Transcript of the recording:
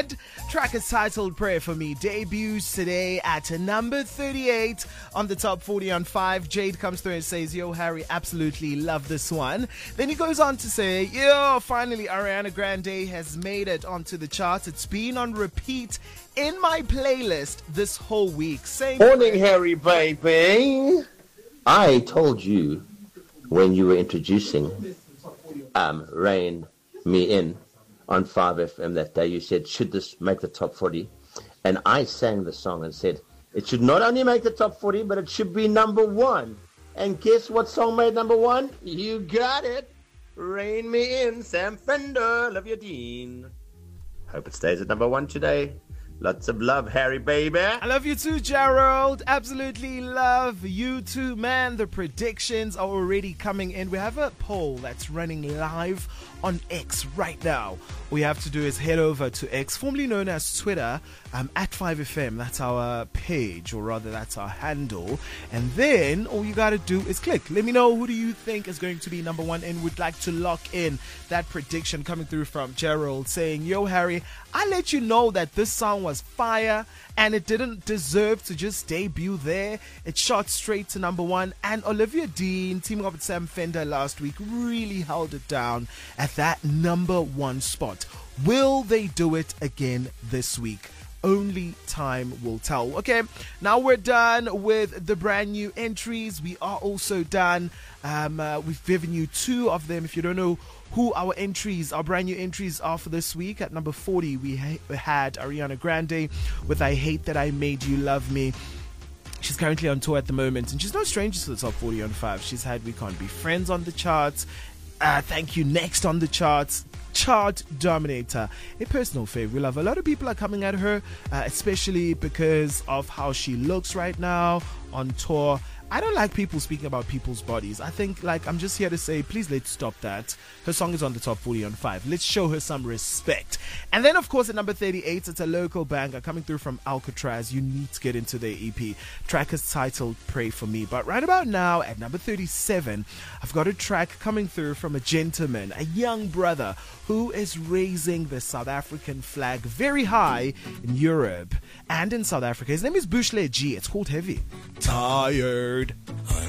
Fred. Track is titled Pray For Me. Debuts today at number 38 on the top 40 on 5. Jade comes through and says, yo, Harry, absolutely love this one. Then he goes on to say, yo, finally Ariana Grande has made it onto the charts. It's been on repeat in my playlist this whole week. Saying, morning, Harry, baby. I told you when you were introducing Rain Me In on 5FM that day, you said, should this make the top 40? And I sang the song and said, it should not only make the top 40, but it should be number one. And guess what song made number one? You got it. Rain Me In, Sam Fender, love your Dean. Hope it stays at number one today. Lots of love, Harry, baby. I love you too, Gerald. Absolutely love you too, man. The predictions are already coming in. We have a poll that's running live on X right now. All you have to do is head over to X, formerly known as Twitter, at 5FM. That's our page, or rather that's our handle. And then all you got to do is click. Let me know, who do you think is going to be number one, and would like to lock in that prediction coming through from Gerald saying, yo, Harry, I let you know that this song was fire and it didn't deserve to just debut there. It shot straight to number one, and Olivia Dean teaming up with Sam Fender last week really held it down at that number one spot. Will they do it again this week? Only time will tell. Okay, now we're done with the brand new entries. We are also done. We've given you two of them. If you don't know who our brand new entries are for this week, at number 40, we had Ariana Grande with I Hate That I Made You Love Me. She's currently on tour at the moment, and she's no stranger to the top 40 on 5. She's had We Can't Be Friends on the charts. Thank You Next on the charts. Chart dominator, a personal favorite. We love. A lot of people are coming at her, especially because of how she looks right now on tour. I don't like people speaking about people's bodies. I think, I'm just here to say, please let's stop that. Her song is on the top 40 on 5. Let's show her some respect. And then, of course, at number 38, it's a local banger coming through from Alcatraz. You need to get into their EP. Track is titled Pray For Me. But right about now, at number 37, I've got a track coming through from a gentleman, a young brother, who is raising the South African flag very high in Europe and in South Africa. His name is Bushle G. It's called Heavy. Tired.